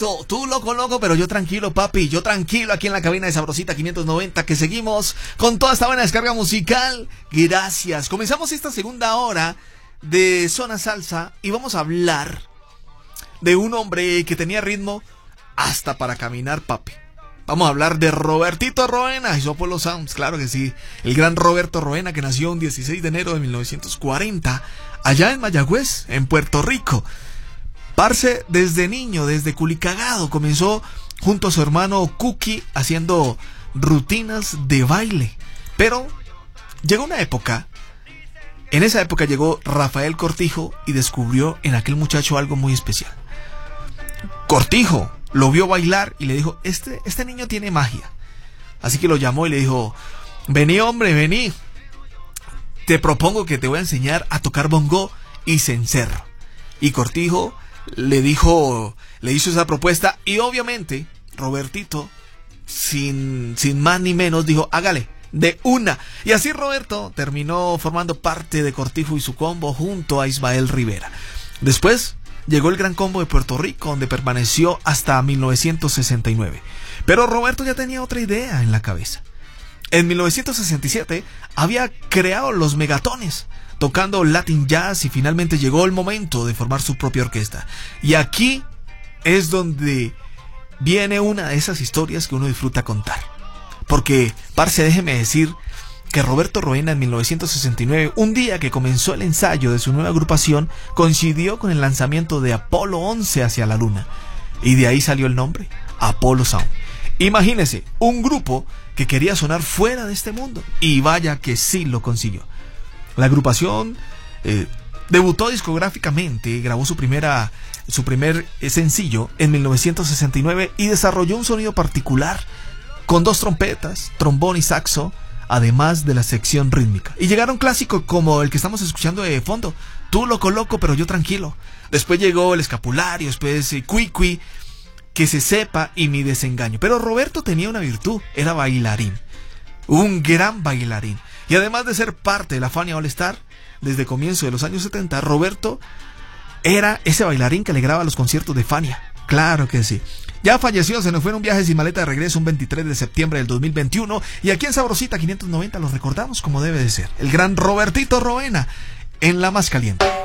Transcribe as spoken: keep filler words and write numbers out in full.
Roberto, tú loco, loco, pero yo tranquilo, papi. Yo tranquilo aquí en la cabina de Sabrosita quinientos noventa, que seguimos con toda esta buena descarga musical. Gracias. Comenzamos esta segunda hora de Zona Salsa y vamos a hablar de un hombre que tenía ritmo hasta para caminar, papi. Vamos a hablar de Robertito Roena y su Apollo Sounds, claro que sí. El gran Roberto Roena, que nació un dieciséis de enero de mil novecientos cuarenta, allá en Mayagüez, en Puerto Rico. Parce, desde niño, desde culicagado, comenzó junto a su hermano Cookie haciendo rutinas de baile. Pero llegó una época, en esa época llegó Rafael Cortijo y descubrió en aquel muchacho algo muy especial. Cortijo lo vio bailar y le dijo, este, este niño tiene magia. Así que lo llamó y le dijo, vení hombre, vení. Te propongo que te voy a enseñar a tocar bongo y cencerro. Y Cortijo le dijo, le hizo esa propuesta y obviamente Robertito, sin, sin más ni menos, dijo, hágale, de una. Y así Roberto terminó formando parte de Cortijo y su combo junto a Ismael Rivera. Después llegó el Gran Combo de Puerto Rico, donde permaneció hasta mil novecientos sesenta y nueve. Pero Roberto ya tenía otra idea en la cabeza. En mil novecientos sesenta y siete había creado los Megatones, tocando Latin Jazz, y finalmente llegó el momento de formar su propia orquesta. Y aquí es donde viene una de esas historias que uno disfruta contar. Porque, parce, déjeme decir que Roberto Roena en mil novecientos sesenta y nueve, un día que comenzó el ensayo de su nueva agrupación, coincidió con el lanzamiento de Apolo once hacia la luna. Y de ahí salió el nombre, Apollo Sound. Imagínese, un grupo que quería sonar fuera de este mundo. Y vaya que sí lo consiguió. La agrupación eh, debutó discográficamente, grabó su, primera, su primer sencillo en mil novecientos sesenta y nueve y desarrolló un sonido particular con dos trompetas, trombón y saxo, además de la sección rítmica. Y llegaron clásicos como el que estamos escuchando de fondo, Tú loco loco pero yo tranquilo. Después llegó El Escapulario, después eh, Cui Cui, Que se sepa y Mi desengaño. Pero Roberto tenía una virtud, era bailarín, un gran bailarín. Y además de ser parte de la Fania All Star, desde comienzo de los años setenta, Roberto era ese bailarín que alegraba los conciertos de Fania. Claro que sí. Ya falleció, se nos fue en un viaje sin maleta de regreso un veintitrés de septiembre del dos mil veintiuno. Y aquí en Sabrosita quinientos noventa lo recordamos como debe de ser. El gran Robertito Roena, en la más caliente.